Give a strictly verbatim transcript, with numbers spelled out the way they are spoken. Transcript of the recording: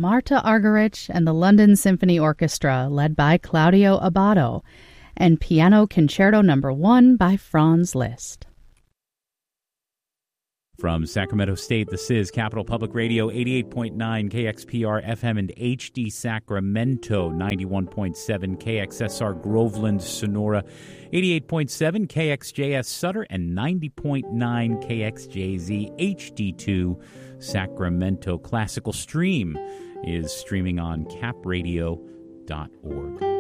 Marta Argerich and the London Symphony Orchestra, led by Claudio Abbado, and Piano Concerto Number One by Franz Liszt. From Sacramento State, this is Capital Public Radio, eighty-eight point nine K X P R F M and H D Sacramento, ninety-one point seven K X S R Groveland, Sonora, eighty-eight point seven K X J S Sutter, and ninety point nine K X J Z H D two Sacramento. Classical Stream is streaming on cap radio dot org.